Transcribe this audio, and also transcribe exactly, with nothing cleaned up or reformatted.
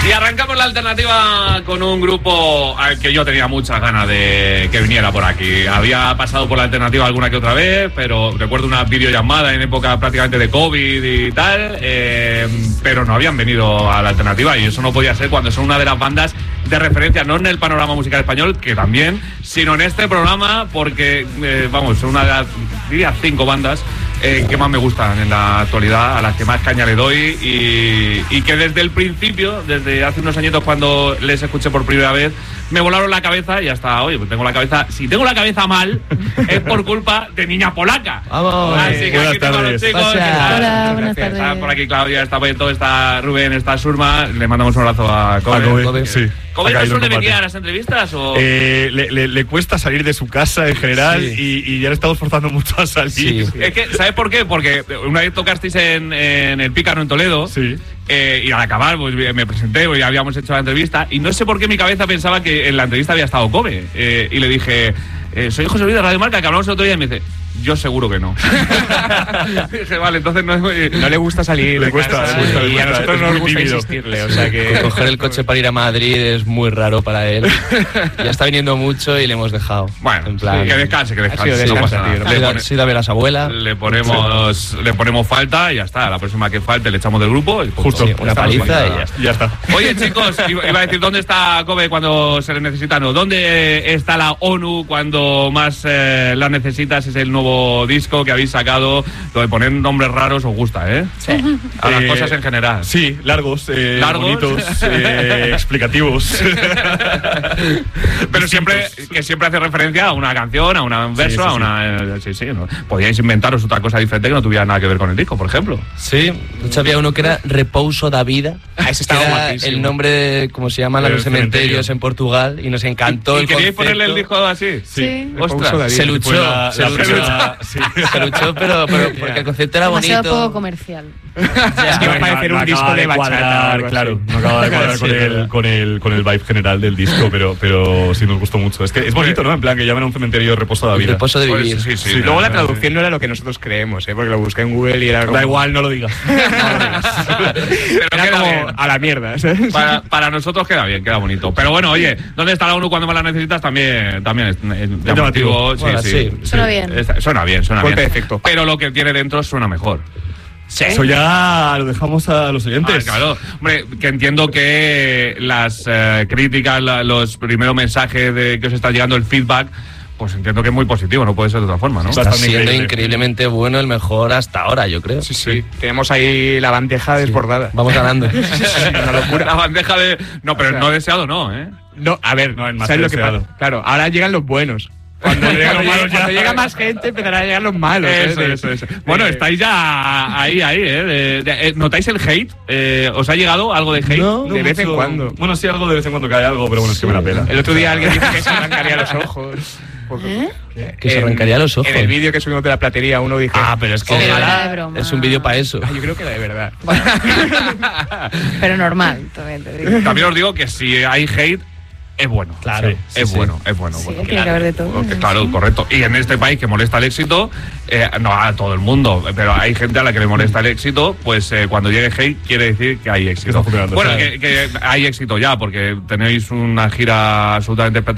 Y arrancamos la alternativa con un grupo al que yo tenía muchas ganas de que viniera por aquí. Había pasado por la alternativa alguna que otra vez, pero recuerdo una videollamada en época prácticamente de COVID y tal, eh, pero no habían venido a la alternativa y eso no podía ser cuando son una de las bandas de referencia, no en el panorama musical español, que también, sino en este programa, porque, eh, vamos, son una de las, diría, cinco bandas Eh, que más me gustan en la actualidad, a las que más caña le doy y, y que desde el principio, desde hace unos añitos cuando les escuché por primera vez, me volaron la cabeza y hasta hoy, pues tengo la cabeza, si tengo la cabeza mal, es por culpa de Niña Polaca. Vamos. Así que buenas aquí tengo a los tardes. chicos. Hola, buenas tardes. Está por aquí Claudia, está Beto, está Rubén, está Surma. Le mandamos un abrazo a Kobe. A Kobe, Kobe. sí. ¿Kobe no suele venir a las entrevistas o...? Eh, le, le, le cuesta salir de su casa en general, Sí. y, y ya le estamos forzando mucho a salir. Sí. Es que, ¿sabes por qué? Porque una vez tocasteis en, en el Pícaro en Toledo. Sí. Eh, y al acabar, pues me presenté, pues, ya habíamos hecho la entrevista. Y no sé por qué mi cabeza pensaba que en la entrevista había estado Kobe. Eh, y le dije, eh, soy José Luis de Radio Marca, que hablamos el otro día. Y me dice, yo seguro que no. Dije, vale, entonces no es muy... No le gusta salir Le de cuesta, casa, le cuesta, le y cuesta, a nosotros es no nos muy gusta tímido. insistirle, o sea que... Coger el coche para ir a Madrid es muy raro para él. Ya está viniendo mucho y le hemos dejado. Bueno, en plan, que descanse, que Ha descanse. sido no descansa, pasa nada. tío, Se Le, da- pone- se da a ver a las abuelas. le ponemos le ponemos falta y ya está. La próxima que falte le echamos del grupo. Y punto. Justo. Sí, una Estamos paliza aquí. y ya está. Ya está. Oye, chicos, iba iba a decir, ¿dónde está Kobe cuando se le necesita? No, ¿dónde está la ONU cuando más eh, la necesitas? Es el nuevo disco que habéis sacado. Lo de poner nombres raros os gusta, ¿eh? Sí. A las Eh, cosas en general. Sí, largos, eh, ¿Largos? bonitos, eh, explicativos. Pero siempre, que siempre hace referencia a una canción, a un verso, sí, a sí. una... eh, Sí, sí, ¿no? Podíais inventaros otra cosa diferente que no tuviera nada que ver con el disco, por ejemplo. Sí, de hecho había uno que era Repouso da Vida. Ah, ese estaba que era guapísimo. el nombre de, como se llaman El los cementerios cementerio. en Portugal, y nos encantó ¿Y el queríais concepto. ponerle el disco así? Sí. Ostras. Se luchó, Fue la- se la luchó. primera- sí. Se luchó, pero, pero porque el concepto era Demasiado bonito. poco comercial. Es que va a parecer un disco de bachata. cuadrar, o algo así. claro, no acaba de cuadrar con, Sí, el, verdad. con, el, con el vibe general del disco, pero, pero sí nos gustó mucho. Es que es bonito, ¿no? En plan, que llamen a un cementerio reposo de la El vida. reposo de Pues, vivir. sí, sí, Y no, luego la no, traducción no era lo que nosotros creemos, ¿eh? Porque lo busqué en Google y era como... Da igual, no lo digas. Pero Era queda como bien. a la mierda, ¿sabes? Para, para nosotros queda bien, queda bonito. Pero bueno, oye, ¿dónde está la ONU cuando más la necesitas? También, también es, es llamativo. Sí, Bueno, sí, sí. Suena bien. Está- suena bien, suena Golpe bien. de efecto. Pero lo que tiene dentro suena mejor. Eso ya lo dejamos a los oyentes. Ah, claro. Hombre, que entiendo que las eh, críticas, la- los primeros mensajes de que os está llegando, el feedback, pues entiendo que es muy positivo, no puede ser de otra forma, ¿no? Está Está bastante siendo increíble. increíblemente bueno, el mejor hasta ahora, yo creo. Sí, sí. Tenemos ahí la bandeja desbordada. Vamos ganando. Una locura. La bandeja de... No, pero O sea- no deseado no, ¿eh? No, a ver, No, el más ¿sabes lo que deseado. pasa? Claro, ahora llegan los buenos. Cuando, llegan los malos, cuando llega más gente, empezarán a llegar los malos. Eso, ¿eh? De- eso, eso. Bueno, de- estáis ya ahí, ahí, ¿eh? De- de- eh, ¿Notáis el hate? Eh, ¿Os ha llegado algo de hate? No. de vez en mucho. cuando. Bueno, sí, algo de vez en cuando cae algo, pero bueno, es que me la pela. El otro día alguien dijo que se arrancaría los ojos. ¿Eh? Que se En- arrancaría los ojos. En el vídeo que subimos de la platería, uno dijo... Ah, pero es que Pero Ojalá- era de broma. es un vídeo para eso. Ah, yo creo que era de verdad. Pero normal, también te digo. También os digo que si hay hate, es bueno. Claro, Sí, sí, es sí. bueno, es bueno. Sí, bueno. tiene que haber de todo. Porque, claro, correcto. Y en este país que molesta el éxito, eh, no a todo el mundo, pero hay gente a la que le molesta el éxito, pues eh, cuando llegue hate quiere decir que hay éxito. está funcionando, Bueno, claro. que, que hay éxito ya, porque tenéis una gira absolutamente espectacular.